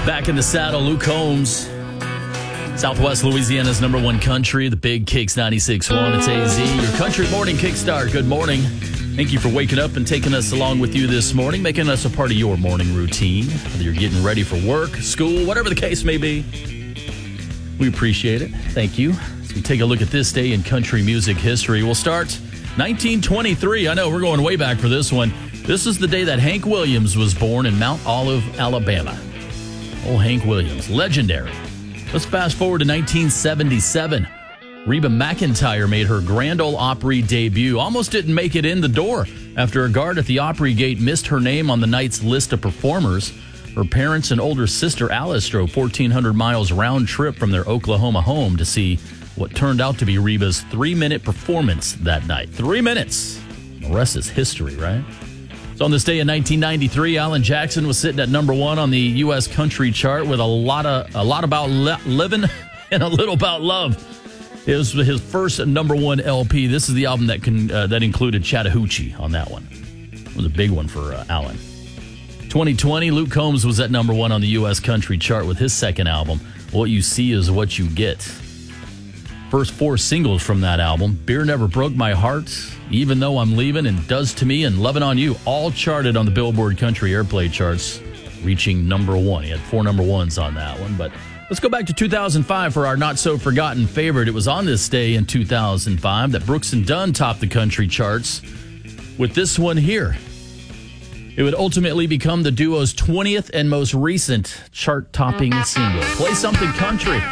Back in the saddle, Luke Combs. Southwest Louisiana's number one country, the Big Kicks 96.1. It's AZ, your country morning kickstart. Good morning. Thank you for waking up and taking us along with you this morning, making us a part of your morning routine, whether you're getting ready for work, school, whatever the case may be. We appreciate it. Thank you. As we take a look at this day in country music history, we'll start 1923. I know we're going way back for this one. This is the day that Hank Williams was born in Mount Olive, Alabama. Old Hank Williams, legendary. Let's fast forward to 1977. Reba McEntire made her Grand Ole Opry debut. Almost didn't make it in the door after a guard at the Opry gate missed her name on the night's list of performers. Her parents and older sister Alice drove 1,400 miles round trip from their Oklahoma home to see what turned out to be Reba's 3-minute performance that night. 3 minutes. The rest is history, right? So on this day in 1993, Alan Jackson was sitting at number one on the U.S. country chart with a lot about living and a little about love. It was his first number one LP. This is the album that included Chattahoochee on that one. It was a big one for Alan. 2020, Luke Combs was at number one on the U.S. country chart with his second album, What You See Is What You Get. First four singles from that album, Beer Never Broke My Heart, Even Though I'm Leaving, and Does to Me, and Lovin' on You, all charted on the Billboard Country Airplay charts, reaching number one. He had 4 number ones on that one. But let's go back to 2005 for our not-so-forgotten favorite. It was on this day in 2005 that Brooks and Dunn topped the country charts with this one here. It would ultimately become the duo's 20th and most recent chart-topping single. Play something country.